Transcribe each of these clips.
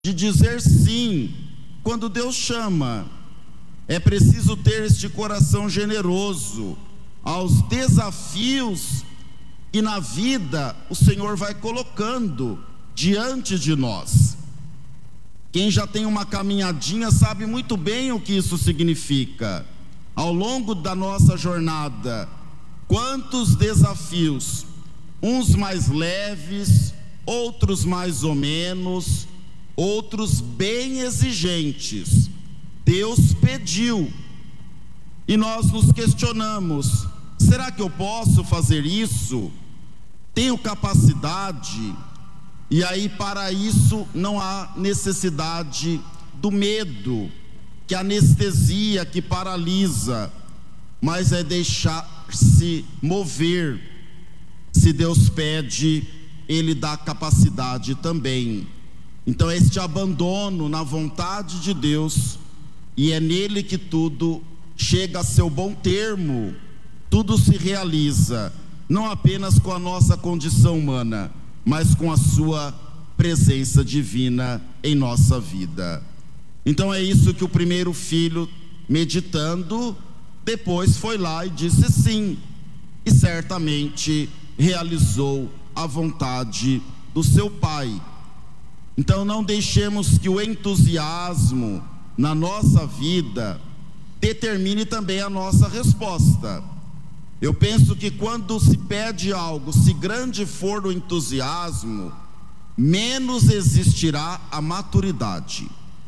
de dizer sim quando Deus chama. É preciso ter este coração generoso aos desafios que na vida o Senhor vai colocando diante de nós. Quem já tem uma caminhadinha sabe muito bem o que isso significa. Ao longo da nossa jornada, quantos desafios, uns mais leves, outros mais ou menos, outros bem exigentes, Deus pediu. E nós nos questionamos: será que eu posso fazer isso? Tenho capacidade? E aí, para isso, não há necessidade do medo, que anestesia, que paralisa, mas é deixar-se mover. Se Deus pede, Ele dá capacidade também. Então, este abandono na vontade de Deus, e é nele que tudo chega a seu bom termo, tudo se realiza, não apenas com a nossa condição humana, mas com a sua presença divina em nossa vida. Então é isso que o primeiro filho, meditando, depois foi lá e disse sim, e certamente realizou a vontade do seu pai. Então não deixemos que o entusiasmo na nossa vida determine também a nossa resposta. Eu penso que quando se pede algo, se grande for o entusiasmo, menos existirá a maturidade.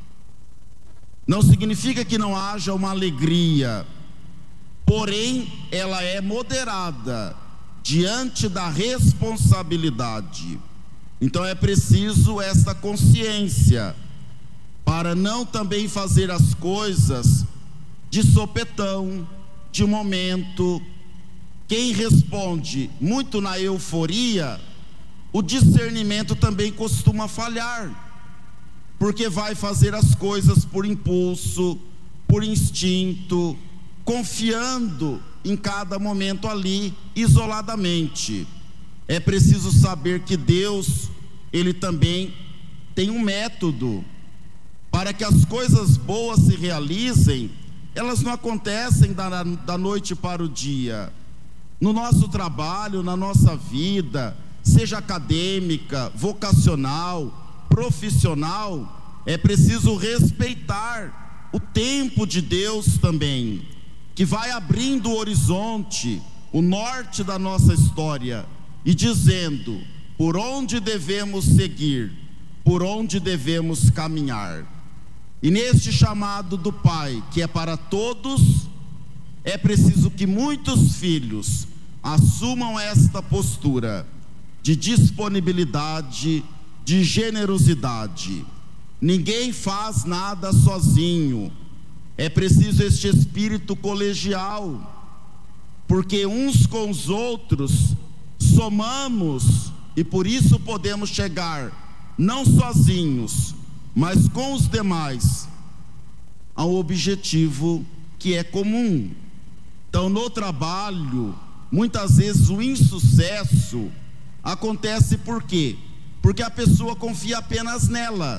Não significa que não haja uma alegria, porém ela é moderada diante da responsabilidade. Então é preciso esta consciência para não também fazer as coisas de sopetão, de momento. Quem responde muito na euforia, o discernimento também costuma falhar, porque vai fazer as coisas por impulso, por instinto, confiando em cada momento ali, isoladamente. É preciso saber que Deus, Ele também tem um método para que as coisas boas se realizem. Elas não acontecem da noite para o dia. No nosso trabalho, na nossa vida, seja acadêmica, vocacional, profissional, é preciso respeitar o tempo de Deus também, que vai abrindo o horizonte, o norte da nossa história, e dizendo por onde devemos seguir, por onde devemos caminhar. E neste chamado do Pai, que é para todos, é preciso que muitos filhos assumam esta postura de disponibilidade, de generosidade. Ninguém faz nada sozinho. É preciso este espírito colegial, porque uns com os outros somamos, e por isso podemos chegar, não sozinhos, mas com os demais, ao objetivo que é comum. Então, no trabalho, muitas vezes o insucesso acontece por quê? Porque a pessoa confia apenas nela.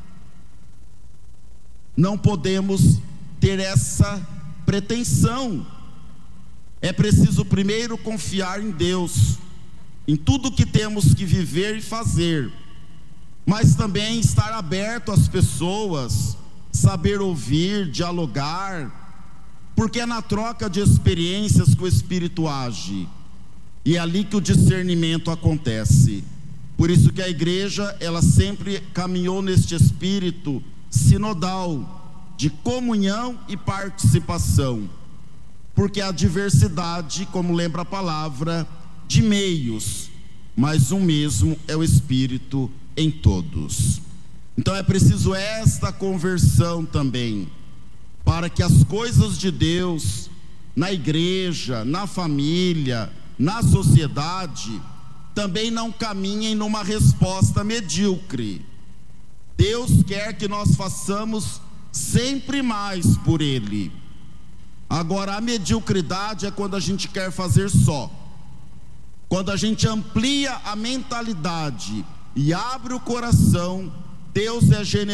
Não podemos ter essa pretensão. É preciso primeiro confiar em Deus, em tudo que temos que viver e fazer, mas também estar aberto às pessoas, saber ouvir, dialogar, porque é na troca de experiências que o Espírito age, e é ali que o discernimento acontece. Por isso que a igreja, ela sempre caminhou neste espírito sinodal, de comunhão e participação, porque a diversidade, como lembra a palavra, de meios, mas um mesmo é o Espírito em todos. Então é preciso esta conversão também, para que as coisas de Deus, na igreja, na família, na sociedade, também não caminhem numa resposta medíocre. Deus quer que nós façamos sempre mais por Ele. Agora, a mediocridade é quando a gente quer fazer só, quando a gente amplia a mentalidade e abre o coração Deus é generoso.